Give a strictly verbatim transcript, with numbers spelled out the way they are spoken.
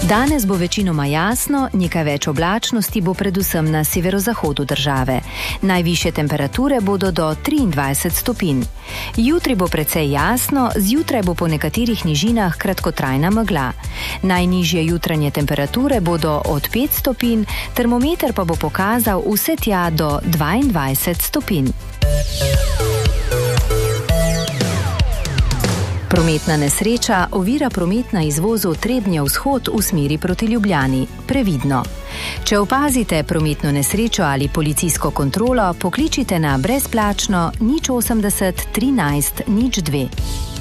Danes bo večinoma jasno, nekaj več oblačnosti bo predvsem na severozahodu države. Najvišje temperature bodo do triindvajset stopinj. Jutri bo precej jasno, zjutraj bo po nekaterih nižinah kratkotrajna megla. Najnižje jutranje temperature bodo od pet stopinj, termometer pa bo pokazal vse tja do dvaindvajset stopinj. Prometna nesreča ovira promet na izvozu Trebnje-vzhod v smeri proti Ljubljani. Previdno. Če opazite prometno nesrečo ali policijsko kontrolo, pokličite na brezplačno nič osemdeset trinajst nič dve.